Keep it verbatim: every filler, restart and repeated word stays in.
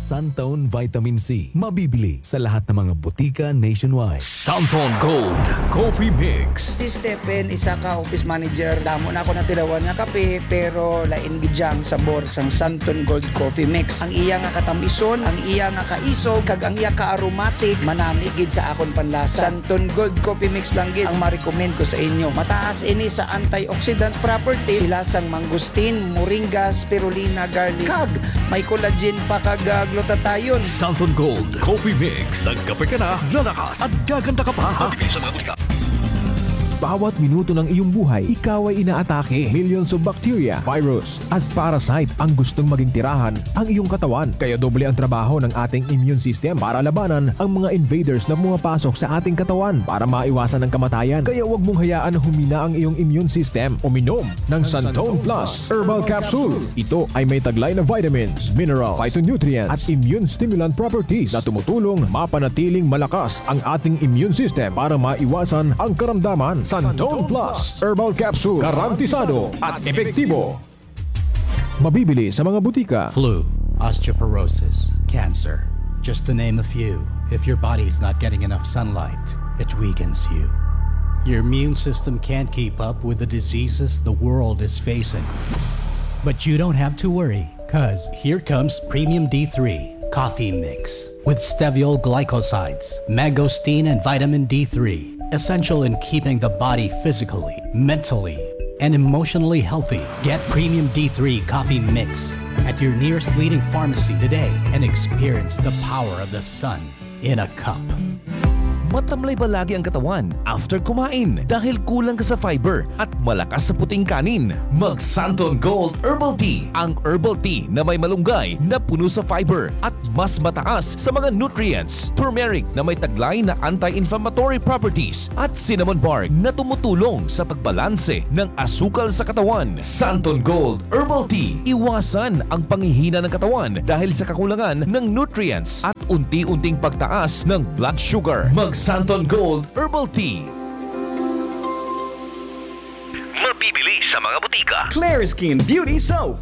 Suntone Vitamin C. Mabibili sa lahat ng mga butika nationwide. Suntone Gold Coffee Mix. Si Stephen, isa ka office manager. Damo na ako na tilawan nga kape, pero lain gidyang sabor sang Suntone Gold Coffee Mix. Ang iya nga katamison, ang iya nga kaisog, kag ang iya ka aromatic, manami gid sa akon panlasa. Suntone Gold Coffee Mix lang gid ang ma-recommend ko sa inyo. Mataas ini sa antioxidant properties, sila sang mangustin, moringa, spirulina, garlic, kag may collagen pa kag glutathione. Suntone Gold Coffee Mix. Nagkape ka na, lalakas at gaganda ka pa. Mabibili sa mga butika. Bawat minuto ng iyong buhay, ikaw ay inaatake. Millions of bacteria, virus, at parasite ang gustong maging tirahan ang iyong katawan. Kaya doble ang trabaho ng ating immune system para labanan ang mga invaders na pumapasok sa ating katawan para maiwasan ang kamatayan. Kaya huwag mong hayaan na humina ang iyong immune system. Uminom ng Suntone Plus Herbal Capsule. Ito ay may taglay na vitamins, minerals, phytonutrients, at immune stimulant properties na tumutulong mapanatiling malakas ang ating immune system para maiwasan ang karamdaman. Suntone Plus Herbal Capsule, garantisado at epektibo. Mabibili sa mga butika. Flu, osteoporosis, cancer, just to name a few. If your body's not getting enough sunlight, it weakens you. Your immune system can't keep up with the diseases the world is facing. But you don't have to worry, cause here comes Premium D three Coffee Mix with steviol glycosides, mangosteen, and vitamin D three. Essential in keeping the body physically, mentally, and emotionally healthy. Get Premium D three Coffee Mix at your nearest leading pharmacy today and experience the power of the sun in a cup. Matamlay ba lagi ang katawan after kumain dahil kulang ka sa fiber at malakas sa puting kanin? Mag Suntone Gold Herbal Tea, ang herbal tea na may malunggay na puno sa fiber at mas mataas sa mga nutrients. Turmeric na may taglay na anti-inflammatory properties at cinnamon bark na tumutulong sa pagbalanse ng asukal sa katawan. Suntone Gold Herbal Tea, iwasan ang panghihina ng katawan dahil sa kakulangan ng nutrients at unti-unting pagtaas ng blood sugar. Mag Suntone Gold Herbal Tea. Mabibili sa mga butika. Clear Skin Beauty Soap.